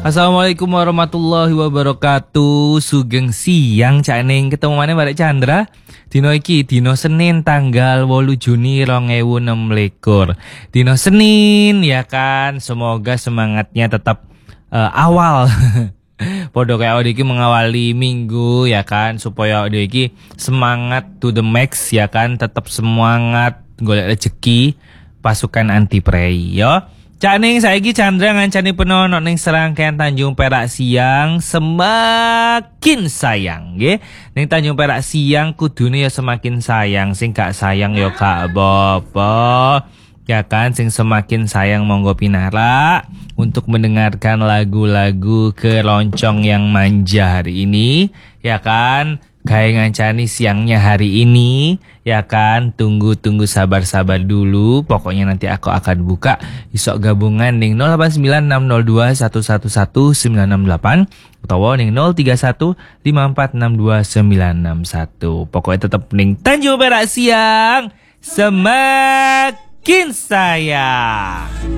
Assalamualaikum warahmatullahi wabarakatuh. Sugeng siang Cak Ning, ketemu mana Mbak Chandra. Dino iki dino Senin tanggal 8 Juni 2026. Dino Senin ya kan. Semoga semangatnya tetap awal. Podo kayak Odi iki mengawali minggu ya kan, supaya Odi iki semangat to the max ya kan, tetap semangat golek rezeki pasukan anti prei yo. Cak Ning saiki Chandra ngancani penono ning serangkaian Tanjung Perak Siang semakin sayang nggih. Ning Tanjung Perak Siang kudune ya semakin sayang, sing gak sayang ya gak apa-apa. Ya kan, sing semakin sayang monggo pinara untuk mendengarkan lagu-lagu keroncong yang manja hari ini ya kan. Kayak ngancani siangnya hari ini ya kan, tunggu sabar-sabar dulu. Pokoknya nanti aku akan buka isok gabungan ning 089602111968 atau ning 0315462961. Pokoknya tetap ning Tanjung Perak Siang semakin sayang.